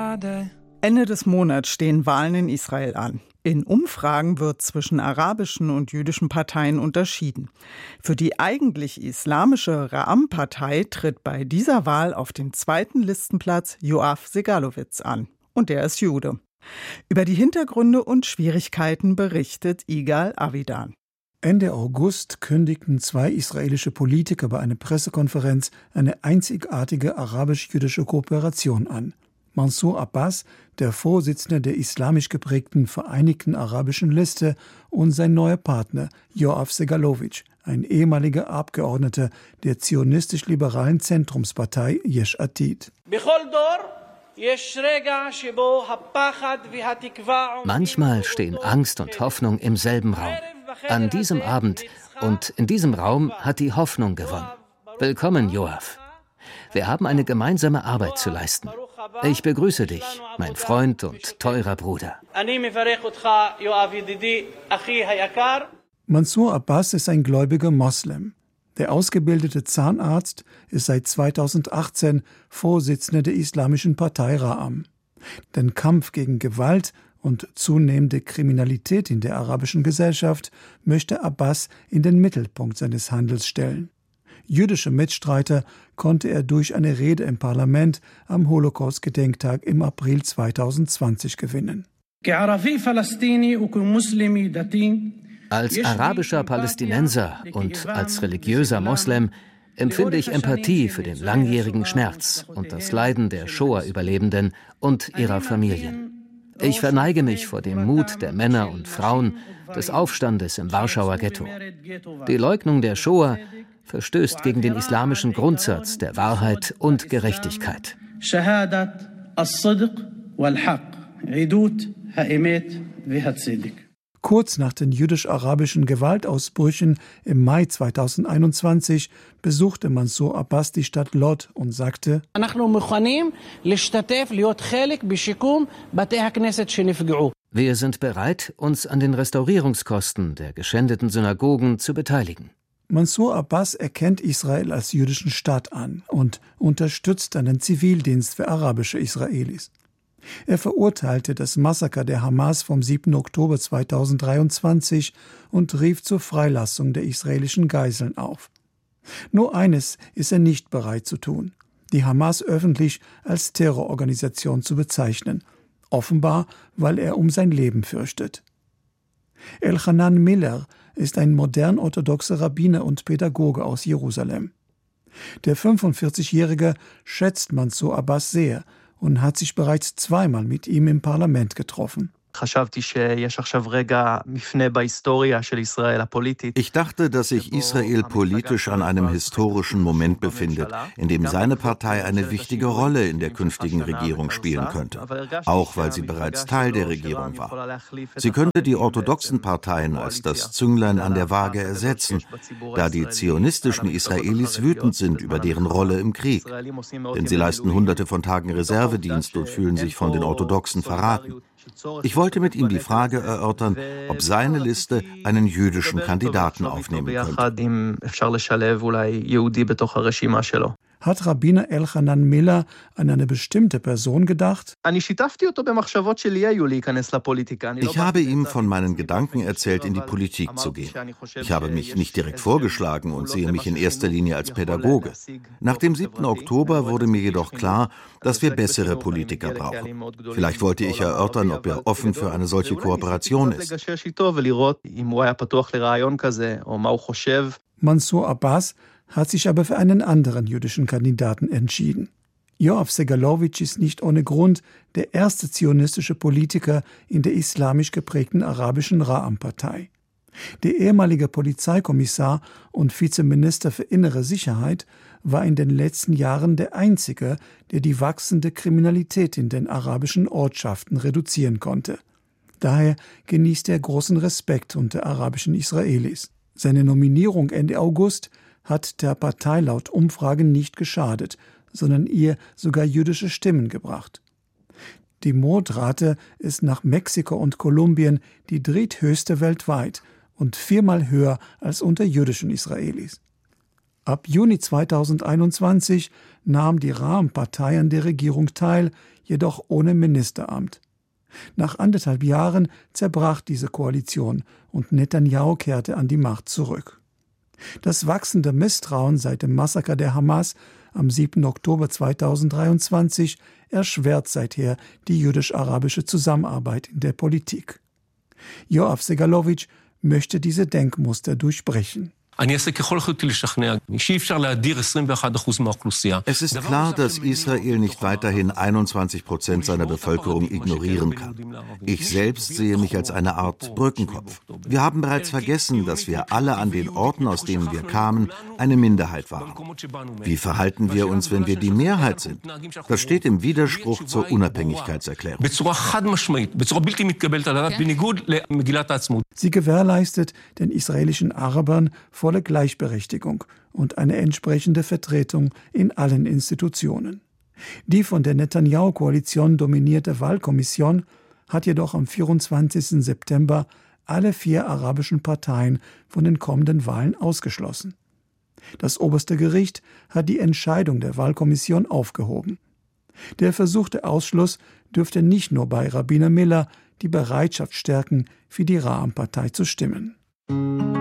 Ende des Monats stehen Wahlen in Israel an. In Umfragen wird zwischen arabischen und jüdischen Parteien unterschieden. Für die eigentlich islamische Ra'am-Partei tritt bei dieser Wahl auf dem zweiten Listenplatz Yoav Segalowitz an. Und der ist Jude. Über die Hintergründe und Schwierigkeiten berichtet Igal Avidan. Ende August kündigten 2 israelische Politiker bei einer Pressekonferenz eine einzigartige arabisch-jüdische Kooperation an. Mansour Abbas, der Vorsitzende der islamisch geprägten Vereinigten Arabischen Liste, und sein neuer Partner Yoav Segalowitsch, ein ehemaliger Abgeordneter der zionistisch-liberalen Zentrumspartei Yesh Atid. Manchmal stehen Angst und Hoffnung im selben Raum. An diesem Abend und in diesem Raum hat die Hoffnung gewonnen. Willkommen, Yoav. Wir haben eine gemeinsame Arbeit zu leisten. Ich begrüße dich, mein Freund und teurer Bruder. Mansour Abbas ist ein gläubiger Moslem. Der ausgebildete Zahnarzt ist seit 2018 Vorsitzender der islamischen Partei Ra'am. Den Kampf gegen Gewalt und zunehmende Kriminalität in der arabischen Gesellschaft möchte Abbas in den Mittelpunkt seines Handels stellen. Jüdische Mitstreiter konnte er durch eine Rede im Parlament am Holocaust-Gedenktag im April 2020 gewinnen. Als arabischer Palästinenser und als religiöser Moslem empfinde ich Empathie für den langjährigen Schmerz und das Leiden der Shoah-Überlebenden und ihrer Familien. Ich verneige mich vor dem Mut der Männer und Frauen des Aufstandes im Warschauer Ghetto. Die Leugnung der Shoah verstößt gegen den islamischen Grundsatz der Wahrheit und Gerechtigkeit. Kurz nach den jüdisch-arabischen Gewaltausbrüchen im Mai 2021 besuchte Mansour Abbas die Stadt Lod und sagte: Wir sind bereit, uns an den Restaurierungskosten der geschändeten Synagogen zu beteiligen. Mansour Abbas erkennt Israel als jüdischen Staat an und unterstützt einen Zivildienst für arabische Israelis. Er verurteilte das Massaker der Hamas vom 7. Oktober 2023 und rief zur Freilassung der israelischen Geiseln auf. Nur eines ist er nicht bereit zu tun: die Hamas öffentlich als Terrororganisation zu bezeichnen, offenbar, weil er um sein Leben fürchtet. Elchanan Miller ist ein modern-orthodoxer Rabbiner und Pädagoge aus Jerusalem. Der 45-Jährige schätzt Mansour Abbas sehr und hat sich bereits 2-mal mit ihm im Parlament getroffen. Ich dachte, dass sich Israel politisch an einem historischen Moment befindet, in dem seine Partei eine wichtige Rolle in der künftigen Regierung spielen könnte, auch weil sie bereits Teil der Regierung war. Sie könnte die orthodoxen Parteien als das Zünglein an der Waage ersetzen, da die zionistischen Israelis wütend sind über deren Rolle im Krieg. Denn sie leisten Hunderte von Tagen Reservedienst und fühlen sich von den Orthodoxen verraten. Ich wollte mit ihm die Frage erörtern, ob seine Liste einen jüdischen Kandidaten aufnehmen könnte. Hat Rabbiner Elchanan Miller an eine bestimmte Person gedacht? Ich habe ihm von meinen Gedanken erzählt, in die Politik zu gehen. Ich habe mich nicht direkt vorgeschlagen und sehe mich in erster Linie als Pädagoge. Nach dem 7. Oktober wurde mir jedoch klar, dass wir bessere Politiker brauchen. Vielleicht wollte ich erörtern, ob er offen für eine solche Kooperation ist. Mansour Abbas hat sich aber für einen anderen jüdischen Kandidaten entschieden. Yoav Segalowitsch ist nicht ohne Grund der erste zionistische Politiker in der islamisch geprägten arabischen Ra'am-Partei. Der ehemalige Polizeikommissar und Vizeminister für innere Sicherheit war in den letzten Jahren der Einzige, der die wachsende Kriminalität in den arabischen Ortschaften reduzieren konnte. Daher genießt er großen Respekt unter arabischen Israelis. Seine Nominierung Ende August hat der Partei laut Umfragen nicht geschadet, sondern ihr sogar jüdische Stimmen gebracht. Die Mordrate ist nach Mexiko und Kolumbien die dritthöchste weltweit und 4-mal höher als unter jüdischen Israelis. Ab Juni 2021 nahm die Ra'am-Partei an der Regierung teil, jedoch ohne Ministeramt. Nach 1,5 Jahren zerbrach diese Koalition und Netanyahu kehrte an die Macht zurück. Das wachsende Misstrauen seit dem Massaker der Hamas am 7. Oktober 2023 erschwert seither die jüdisch-arabische Zusammenarbeit in der Politik. Yoav Segalowitsch möchte diese Denkmuster durchbrechen. Es ist klar, dass Israel nicht weiterhin 21% seiner Bevölkerung ignorieren kann. Ich selbst sehe mich als eine Art Brückenkopf. Wir haben bereits vergessen, dass wir alle an den Orten, aus denen wir kamen, eine Minderheit waren. Wie verhalten wir uns, wenn wir die Mehrheit sind? Das steht im Widerspruch zur Unabhängigkeitserklärung. Sie gewährleistet den israelischen Arabern volle Gleichberechtigung und eine entsprechende Vertretung in allen Institutionen. Die von der Netanyahu-Koalition dominierte Wahlkommission hat jedoch am 24. September alle 4 arabischen Parteien von den kommenden Wahlen ausgeschlossen. Das oberste Gericht hat die Entscheidung der Wahlkommission aufgehoben. Der versuchte Ausschluss dürfte nicht nur bei Rabbiner Miller die Bereitschaft stärken, für die Ra'am-Partei zu stimmen.